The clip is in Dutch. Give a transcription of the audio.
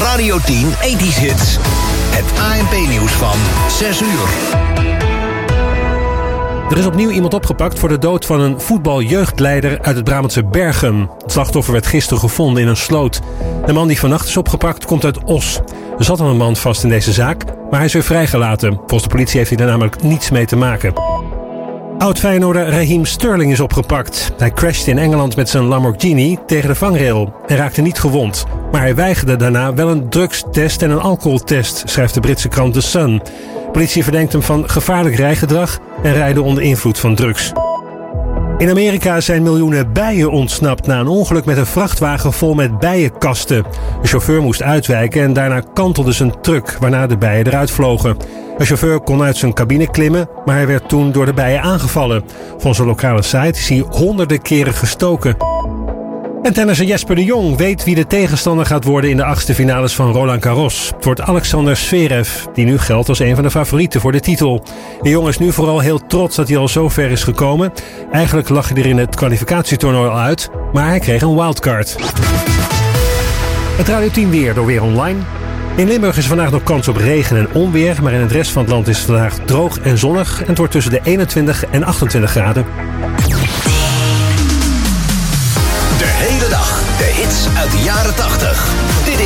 Radio 10 80's Hits. Het ANP-nieuws van 6 uur. Er is opnieuw iemand opgepakt voor de dood van een voetbaljeugdleider uit het Brabantse Berchem. Het slachtoffer werd gisteren gevonden in een sloot. De man die vannacht is opgepakt komt uit Os. Er zat al een man vast in deze zaak, maar hij is weer vrijgelaten. Volgens de politie heeft hij daar namelijk niets mee te maken. Oud-Feyenoorder Raheem Sterling is opgepakt. Hij crashte in Engeland met zijn Lamborghini tegen de vangrail en raakte niet gewond. Maar hij weigerde daarna wel een drugstest en een alcoholtest, schrijft de Britse krant The Sun. De politie verdenkt hem van gevaarlijk rijgedrag en rijden onder invloed van drugs. In Amerika zijn miljoenen bijen ontsnapt na een ongeluk met een vrachtwagen vol met bijenkasten. De chauffeur moest uitwijken en daarna kantelde zijn truck, waarna de bijen eruit vlogen. De chauffeur kon uit zijn cabine klimmen, maar hij werd toen door de bijen aangevallen. Volgens een lokale site is hij honderden keren gestoken. En tennisser Jesper de Jong weet wie de tegenstander gaat worden in de achtste finales van Roland Garros. Het wordt Alexander Zverev, die nu geldt als een van de favorieten voor de titel. De Jong is nu vooral heel trots dat hij al zo ver is gekomen. Eigenlijk lag hij er in het kwalificatietoernooi al uit, maar hij kreeg een wildcard. Het Radio 10 weer door Weer Online. In Limburg is vandaag nog kans op regen en onweer, maar in het rest van het land is het vandaag droog en zonnig en het wordt tussen de 21 en 28 graden. De hele dag de hits uit de jaren 80,